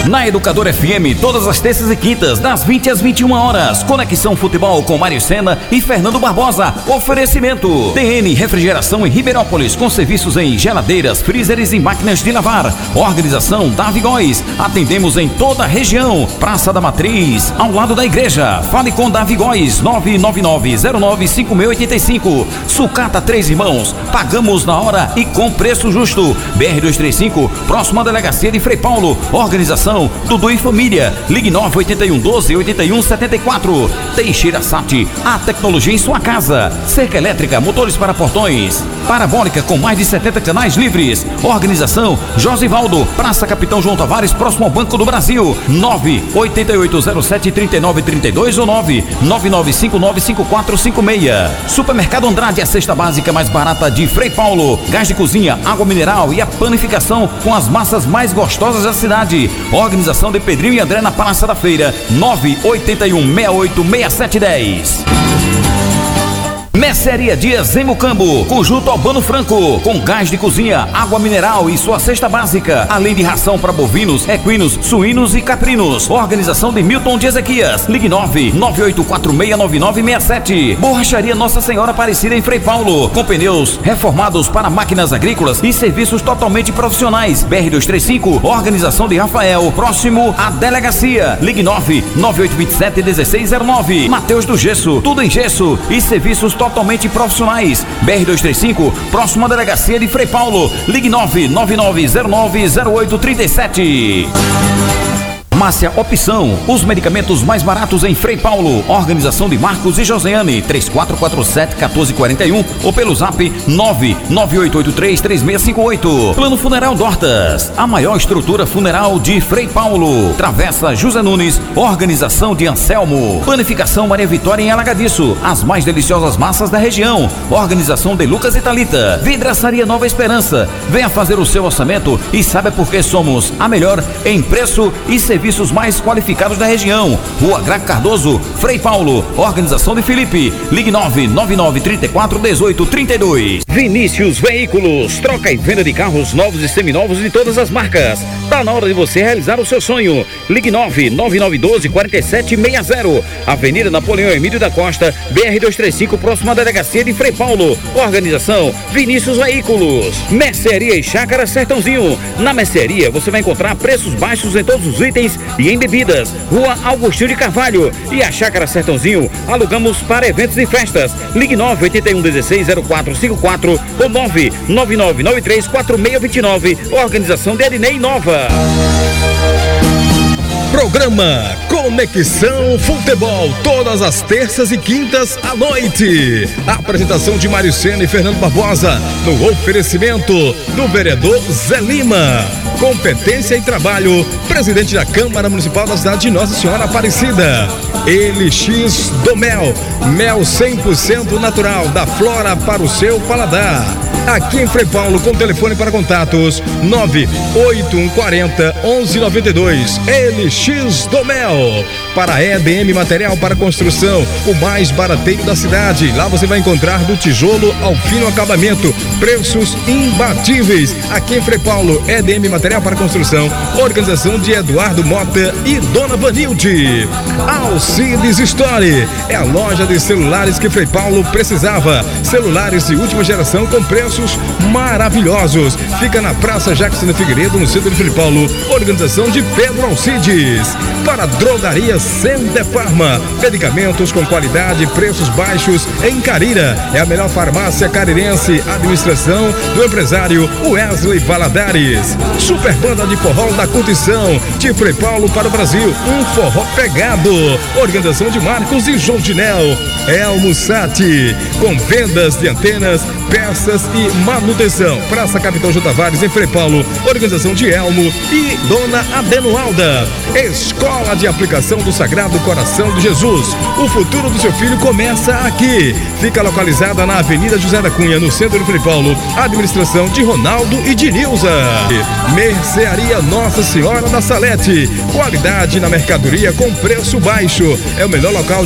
Na Educador FM, todas as terças e quintas, das 20 às 21 horas. Conexão Futebol com Mário Sena e Fernando Barbosa. Oferecimento TN Refrigeração em Ribeirópolis, com serviços em geladeiras, freezers e máquinas de lavar. Organização Davi Góes. Atendemos em toda a região. Praça da Matriz, ao lado da igreja. Fale com Davi Góes, 999-095685. Sucata Três Irmãos. Pagamos na hora e com preço justo. BR-235, próxima delegacia de Frei Paulo. Organização Dudu e Família. Ligue 98112-8174. Teixeira Sat, a tecnologia em sua casa. Cerca elétrica, motores para portões. Parabólica com mais de 70 canais livres. Organização Josivaldo, Praça Capitão João Tavares, próximo ao Banco do Brasil. 98807-3932 ou 999595456. Supermercado Andrade, a cesta básica mais barata de Frei Paulo. Gás de cozinha, água mineral e a panificação com as massas mais gostosas da cidade. Organização de Pedrinho e André na Praça da Feira. 981686710. Mercearia Dias em Mucambo, Conjunto Albano Franco, com gás de cozinha, água mineral e sua cesta básica, além de ração para bovinos, equinos, suínos e caprinos. Organização de Milton de Ezequias. Ligue 998469967. Borracharia Nossa Senhora Aparecida em Frei Paulo, com pneus reformados para máquinas agrícolas e serviços totalmente profissionais. BR-235, Organização de Rafael, próximo à delegacia. Ligue 99827-1609. Mateus do Gesso, tudo em gesso e serviços totalmente profissionais. BR-235, próxima delegacia de Frei Paulo. Ligue 999090837. Farmácia Opção, os medicamentos mais baratos em Frei Paulo. Organização de Marcos e Josiane, 3447-1441 ou pelo zap 99883-3658. Plano Funeral Dortas, a maior estrutura funeral de Frei Paulo. Travessa José Nunes, organização de Anselmo. Panificação Maria Vitória em Alagadiço, as mais deliciosas massas da região. Organização de Lucas e Thalita. Vidraçaria Nova Esperança, venha fazer o seu orçamento e saiba por que somos a melhor em preço e serviços mais qualificados da região. Rua Graco Cardoso, Frei Paulo. Organização de Felipe. Ligue 999341832. Vinícius Veículos, troca e venda de carros novos e seminovos de todas as marcas. Tá na hora de você realizar o seu sonho. Ligue 99912-4760. Avenida Napoleão Emílio da Costa, BR-235, próxima à delegacia de Frei Paulo. Organização Vinícius Veículos. Mercearia e Chácara Sertãozinho. Na mercearia você vai encontrar preços baixos em todos os itens e em bebidas. Rua Augustinho de Carvalho. E a Chácara Sertãozinho alugamos para eventos e festas. Ligue 981160454 ou 999934629. Organização de Ednei Nova. Programa Conexão Futebol, todas as terças e quintas à noite. Apresentação de Mário Sena e Fernando Barbosa, no oferecimento do vereador Zé Lima. Competência e trabalho, presidente da Câmara Municipal da cidade de Nossa Senhora Aparecida. LX do Mel, mel 100% natural, da flora para o seu paladar. Aqui em Frei Paulo, com telefone para contatos 98140-1192. LX do Mel. Para EDM Material para Construção, o mais barateiro da cidade. Lá você vai encontrar do tijolo ao fino acabamento, preços imbatíveis. Aqui em Frei Paulo, EDM Material para Construção, organização de Eduardo Mota e Dona Vanilde. Alcides Store, é a loja de celulares que Frei Paulo precisava. Celulares de última geração com preços maravilhosos. Fica na Praça Jackson Figueiredo, no centro de Frei Paulo. Organização de Pedro Alcides. Para Drogaria Sender Farma, medicamentos com qualidade e preços baixos em Carira. É a melhor farmácia carirense. Administração do empresário Wesley Valadares. Super Banda de Forró da Curtição, de Frei Paulo para o Brasil. Um forró pegado. Organização de Marcos e João Dinel. Elmo Sati, com vendas de antenas, peças e manutenção. Praça Capitão João Tavares, em Frei Paulo. Organização de Elmo e Dona Adenualda. Escola de Aplicação do Sagrado Coração de Jesus. O futuro do seu filho começa aqui. Fica localizada na Avenida José da Cunha, no centro de Frei Paulo. Administração de Ronaldo e de Nilza. Mercearia Nossa Senhora da Salete. Qualidade na mercadoria com preço baixo. É o melhor local